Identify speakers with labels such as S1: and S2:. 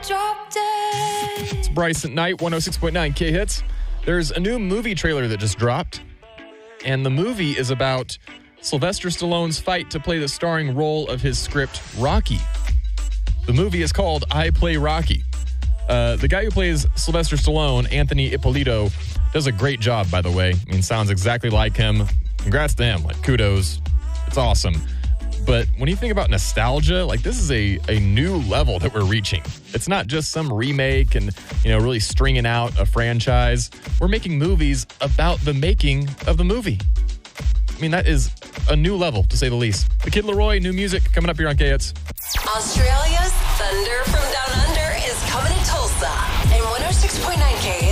S1: drop dead.
S2: It's Bryce at Night, 106.9 K-Hits. There's a new movie trailer that just dropped, and the movie is about Sylvester Stallone's fight to play the starring role of his script, Rocky. The movie is called I Play Rocky. The guy who plays Sylvester Stallone, Anthony Ippolito, does a great job, by the way. I mean, sounds exactly like him. Congrats to him. Like, kudos. It's awesome. But when you think about nostalgia, like, this is a new level that we're reaching. It's not just some remake and, really stringing out a franchise. We're making movies about the making of the movie. I mean, that is a new level, to say the least. The Kid Laroi, new music coming up here on K-Hits.
S3: Australia's Thunder from Down Under is coming to Tulsa. And 106.9 K